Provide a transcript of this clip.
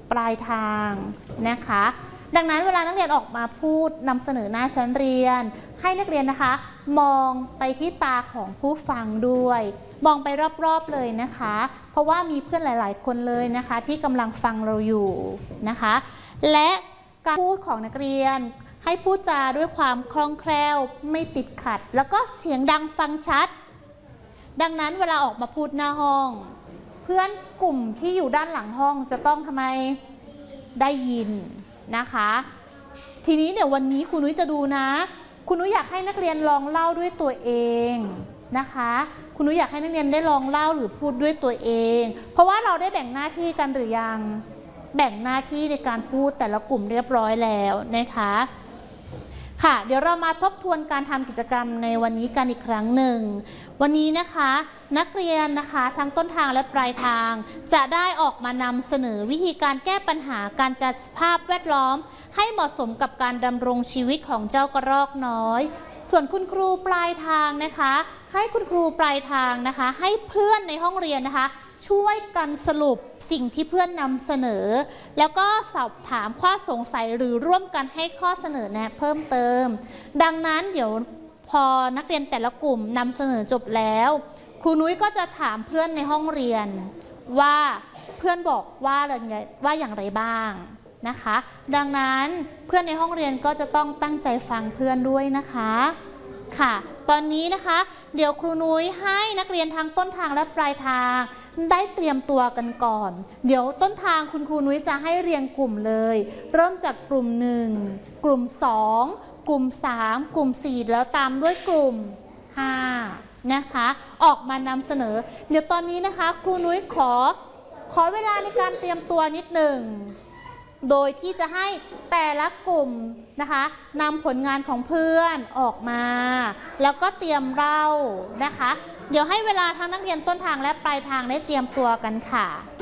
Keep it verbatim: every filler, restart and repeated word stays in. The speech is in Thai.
ปลายทางนะคะดังนั้นเวลานักเรียนออกมาพูดนำเสนอหน้าชั้นเรียนให้นักเรียนนะคะมองไปที่ตาของผู้ฟังด้วยมองไปรอบๆเลยนะคะเพราะว่ามีเพื่อนหลายๆคนเลยนะคะที่กำลังฟังเราอยู่นะคะและการพูดของนักเรียนให้พูดจาด้วยความคล่องแคล่วไม่ติดขัดแล้วก็เสียงดังฟังชัดดังนั้นเวลาออกมาพูดหน้าห้องเพื่อนกลุ่มที่อยู่ด้านหลังห้องจะต้องทำไมได้ยินนะคะทีนี้เดี๋ยววันนี้ครูนุ้ยจะดูนะครูนุ้ยอยากให้นักเรียนลองเล่าด้วยตัวเองนะคะครูนุ้ยอยากให้นักเรียนได้ลองเล่าหรือพูดด้วยตัวเองเพราะว่าเราได้แบ่งหน้าที่กันหรือยังแบ่งหน้าที่ในการพูดแต่ละกลุ่มเรียบร้อยแล้วนะคะค่ะเดี๋ยวเรามาทบทวนการทำกิจกรรมในวันนี้กันอีกครั้งหนึ่งวันนี้นะคะนักเรียนนะคะทั้งต้นทางและปลายทางจะได้ออกมานำเสนอวิธีการแก้ปัญหาการจัดสภาพแวดล้อมให้เหมาะสมกับการดำรงชีวิตของเจ้ากระรอกน้อยส่วนคุณครูปลายทางนะคะให้คุณครูปลายทางนะคะให้เพื่อนในห้องเรียนนะคะช่วยกันสรุปสิ่งที่เพื่อนนำเสนอแล้วก็สอบถามข้อสงสัยหรือร่วมกันให้ข้อเสนอแนะเพิ่มเติมดังนั้นเดี๋ยวพอนักเรียนแต่ละกลุ่มนำเสนอจบแล้วครูนุ้ยก็จะถามเพื่อนในห้องเรียนว่าเพื่อนบอกว่าอะไรว่าอย่างไรบ้างนะคะดังนั้นเพื่อนในห้องเรียนก็จะต้องตั้งใจฟังเพื่อนด้วยนะคะค่ะตอนนี้นะคะเดี๋ยวครูนุ้ยให้นักเรียนทั้งต้นทางและปลายทางได้เตรียมตัวกันก่อนเดี๋ยวต้นทางคุณครูนุ้ยจะให้เรียงกลุ่มเลยเริ่มจากกลุ่มหนึ่งกลุ่มสองกลุ่มสามกลุ่มสี่แล้วตามด้วยกลุ่มห้านะคะออกมานำเสนอเดี๋ยวตอนนี้นะคะครูนุ้ยขอขอเวลาในการเตรียมตัวนิดหนึ่งโดยที่จะให้แต่ละกลุ่มนะคะนำผลงานของเพื่อนออกมาแล้วก็เตรียมเล่านะคะเดี๋ยวให้เวลาทั้งนักเรียนต้นทางและปลายทางได้เตรียมตัวกันค่ะ